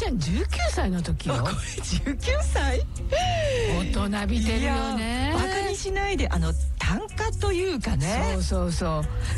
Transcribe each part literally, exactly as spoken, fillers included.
ちゃんじゅうきゅうさいの時よ。 これじゅうきゅうさい？ 大人びてるよね。 バカにしないで、あの短歌というかね。 そうそうそう。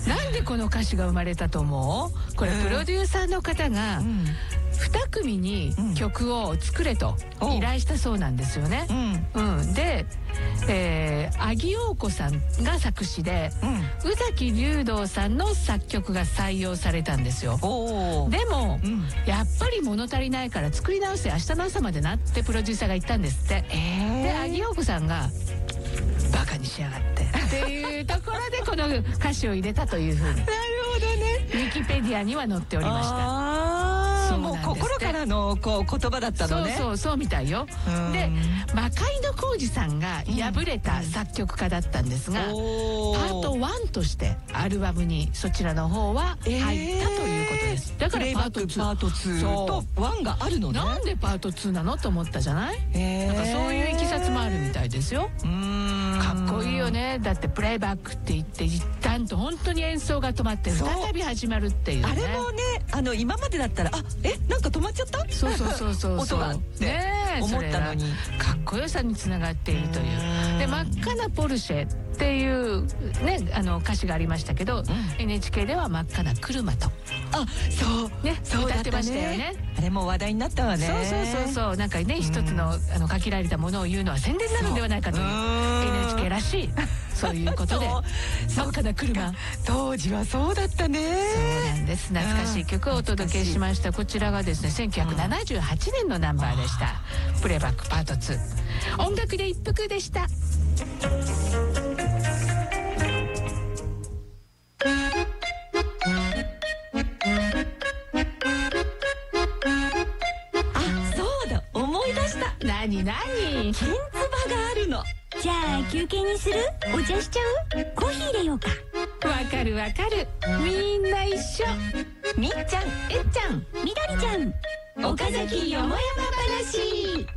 なんでこの歌詞が生まれたと思う？これプロデューサーの方がに組に曲を作れと依頼したそうなんですよね。うん、うん、で、えー、阿木陽子さんが作詞で、うん、宇崎竜童さんの作曲が採用されたんですよ。でも、うん、やっぱり物足りないから作り直して明日の朝までなってプロデューサーが言ったんですって。えー、で阿木陽子さんがバカにしやがってっていうところでこの歌詞を入れたというふうになるほどね、 ウィキペディアには載っておりました。 あ、もう心からのこう言葉だったのね。 そうそうそうみたいよ。で魔界の浩二さんが敗れた作曲家だったんですが、うん、パートワンとしてアルバムにそちらの方は入ったということです。だからパートツー、 パートツーとワンがあるのね。 なんでパートツーなのと思ったじゃない。なんかそういういきさつもあるみたいですよ。うーん、かっこいいよね。だってプレイバックって言って一旦と本当に演奏が止まって再び始まるっていうね。 あれもね、あの今までだったらあえなんか止まっちゃった。 そうそうそうそう音がって思ったのに、 かっこよさにつながっているという。で真っ赤なポルシェっていうね、あの歌詞がありましたけど、うん、エヌエイチケー では真っ赤な車と、 あ、そうね、そう歌ってましたよね。 あれも話題になったわね。 そうそうそうそう、なんかね、一つのあの限られたものを言うのは宣伝になるんではないかという エヌエイチケー らしいそういうことで真っ赤な車、 当時はそうだったね。 そうなんです。懐かしい曲をお届けしました。こちらがですねせんきゅうひゃくななじゅうはちねんのナンバーでした。プレイバックパートツー、音楽で一服でした。何何？ きんつばがあるの。 じゃあ休憩にする？お茶しちゃう？コーヒー入れようか。 わかるわかる。みんな一緒。 みっちゃん、えっちゃん、 みどりちゃん、 岡崎よもやま話。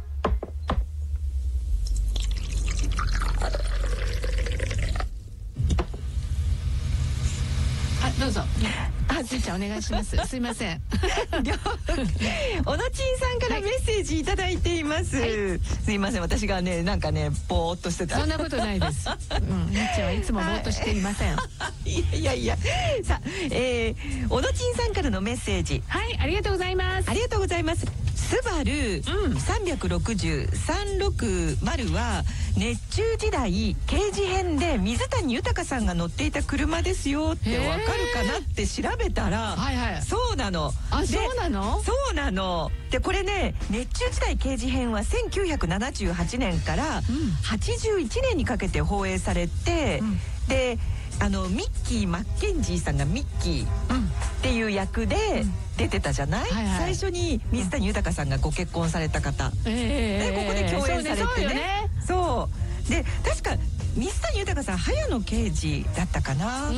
あ、どうぞ。あ、ついちゃんお願いします。すいません。 小野ちんさんからメッセージいただいています。はい、すいません、私がね、なんかね、ぼーっとしてた。 そんなことないです。うん、みっちゃんはいつもぼーっとしていません。 いやいやいや、さあ、えー、小野ちんさんからのメッセージ。 はい、ありがとうございます。 ありがとうございます。スバルさんびゃくろくじゅう、さんびゃくろくじゅうは熱中時代刑事編で水谷豊さんが乗っていた車ですよってわかるかなって調べたら、はいはい、そうなの。 あ、そうなの？ そうなの。でこれね、熱中時代刑事編はせんきゅうひゃくななじゅうはちねんからはちじゅういちねんにかけて放映されて、うん、であのミッキー・マッケンジーさんがミッキーっていう役で出てたじゃない、うんはいはい、最初に水谷豊さんがご結婚された方、うん、でここで共演されてね、そうで確か水谷豊さん早野刑事だったかな、うん、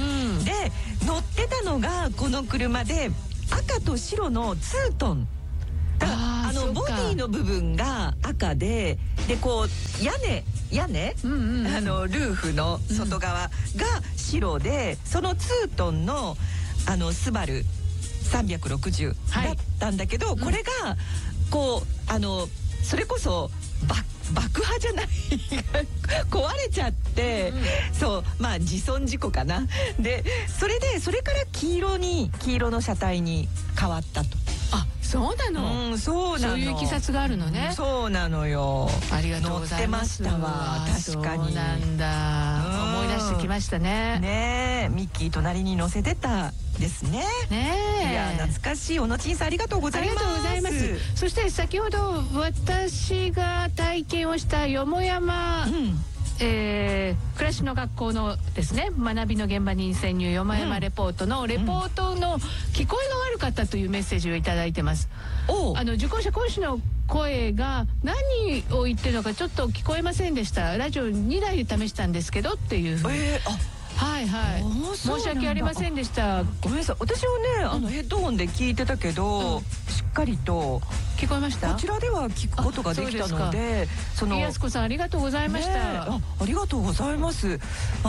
で乗ってたのがこの車で赤と白のツートンだから、あのボディの部分が赤ででこう屋根屋根、うんうんうん、あのルーフの外側が白で、うん、そのツートンのあのスバルさんびゃくろくじゅうだったんだけど、はい、これがこうあのそれこそ爆爆破じゃない壊れちゃって、うん、そうまあ自損事故かな。でそれでそれから黄色に黄色の車体に変わったと。 あ、そうなの、うん、 そうなの。 そういういきさつがあるのね、うん、 そうなのよ。 ありがとうございます。 乗ってましたわ。確かにそうなんだ、うん、思い出してきましたね。 ねえ、ミッキー隣に乗せてたですね。ねえ、いや懐かしい。小野ちんさんありがとうございます。 ありがとうございます。そして先ほど私が体験をしたよもやま、うん、えー、暮らしの学校のですね、学びの現場に潜入よもやまレポートのレポートの聞こえが悪かったというメッセージをいただいてます。うん、あの受講者講師の声が何を言ってるのかちょっと聞こえませんでした。ラジオにだいで試したんですけどっていうふうに、えー、あはいはい、申し訳ありませんでした。 ごめんなさい、私はね、あのヘッドホンで聞いてたけど、うん、しっかりと聞こえました。 こちらでは聞くことができたので、 そのやすこさんありがとうございました、ね、 あ, ありがとうございます。またち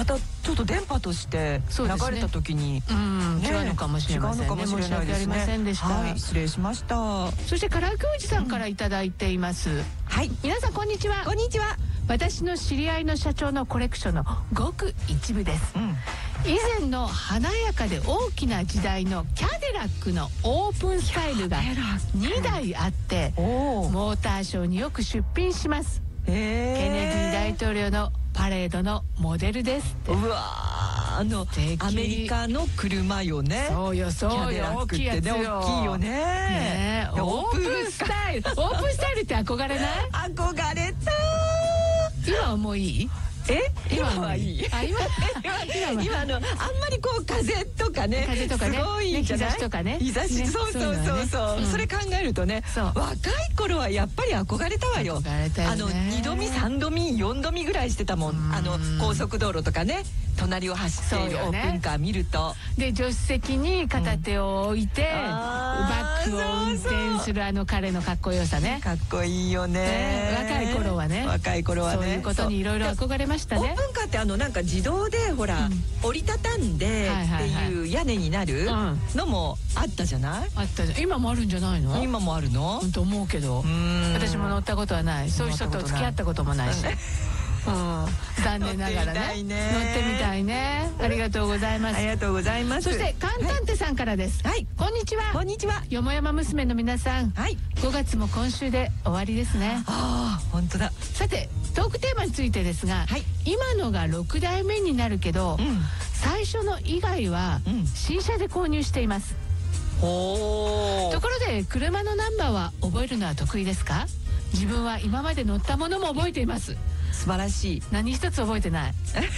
ちょっと電波として流れた時に、 うん、違うのかもしれませんね。 違うのかもしれないですね。 申し訳ありませんでした。 はい、失礼しました。 そして唐揚げおじさんからいただいています、うん、はい、皆さんこんにちは。 こんにちは。 私の知り合いの社長のコレクションのごく一部です、うん、以前の華やかで大きな時代のキャデラックのオープンスタイルがにだいあってモーターショーによく出品します。ケネディ大統領のパレードのモデルです。 うわー、あのアメリカの車よね。 そうよそうよ、大きいやつよ。 大きいよね。 ねえ、オープンスタイルオープンスタイルって憧れない？ 憧れた。 今はもういい？ え、今はいい。 あ、今今今のあんまりこう風とかね、 風とかね、 すごいじゃない？ 日差しとかね、 日差し、そうそうそうそう。それ考えるとね、若い頃はやっぱり憧れたわよ。 憧れたよね。 あのにどみさんどみよんどみぐらいしてたもん。あの高速道路とかね、隣を走っているオープンカー見ると、 で助手席に片手を置いてバッグを運転するあの彼のかっこよさね。 かっこいいよね。 若い頃はね。 若い頃はね。 そういうことにいろいろ憧れましたね。 オープンカーってあのなんか自動でほら折りたたんでっていう屋根になるのもあったじゃない？ あったじゃん。今もあるんじゃないの？ 今もあるの？ と思うけど、私も乗ったことはない。そういう人と付き合ったこともないし。うん、残念ながらね、乗ってみたいね。ありがとうございます。 ありがとうございます。 そしてカンタンテさんからです。はい、こんにちは。 こんにちは。 よもやま娘の皆さん、はい、ごがつも今週で終わりですね。 ああ、本当だ。 さてトークテーマについてですが、はい、今のがろくだいめになるけど、うん、最初の以外は新車で購入しています。 ほー。 ところで車のナンバーは覚えるのは得意ですか？自分は今まで乗ったものも覚えています。 素晴らしい。 何一つ覚えてない。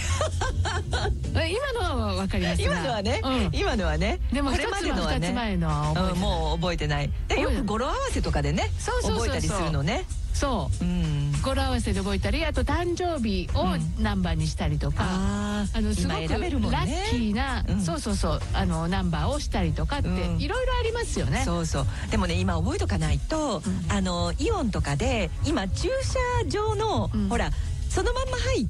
今のは分かりますが。 今のはね、うん、今のはね。 でも一つも二つ前のは覚えてない。 もう覚えてない。でよく語呂合わせとかでね、覚えたりするのね。 そう、うん、語呂合わせで覚えたり、あと誕生日をナンバーにしたりとか、うん、あのすごくラッキーな、うん、そうそうそう、あのナンバーをしたりとかって、うん、いろいろありますよね。 そうそう。でもね、今覚えとかないと、うん、あのイオンとかで今駐車場の、うん、ほらそのまんま入って、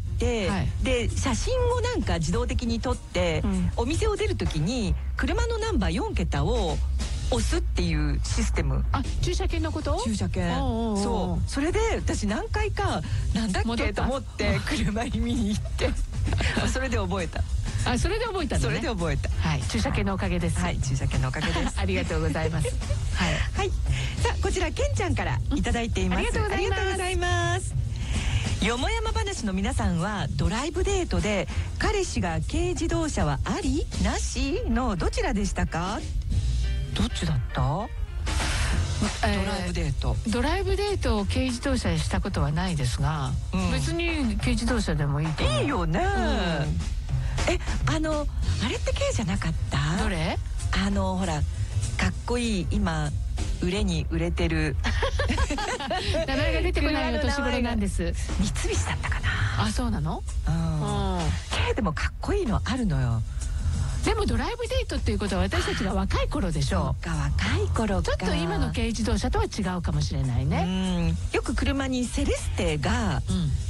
はい、で写真をなんか自動的に撮って、うん、お店を出るときに車のナンバーよんけたを押すっていうシステム。 あ、駐車券のこと？ 駐車券。そう。それで私何回かなんだっけと思って車に見に行ってそれで覚えた。 あ、それで覚えたのね。 それで覚えた。 はい、駐車券のおかげです。 はい、駐車券のおかげです。 ありがとうございます。はい。 はい。さあこちらけんちゃんからいただいています。 ありがとうございます。 ありがとうございます。よもやま話の皆さんはドライブデートで彼氏が軽自動車はありなしのどちらでしたか？どっちだった？えー、ドライブデートドライブデートを軽自動車でしたことはないですが、うん、別に軽自動車でもいいと思う。 いいよね、うん、え、あのあれって軽じゃなかった？ どれ？ あのほらかっこいい今売れに売れてる名前が出てこないお年頃なんです。 三菱だったかな。 あ、そうなの？ うん、軽でもかっこいいのあるのよ。 でもドライブデートっていうことは私たちが若い頃でしょう。そうか、若い頃か。 ちょっと今の軽自動車とは違うかもしれないね。 うん、よく車にセレステが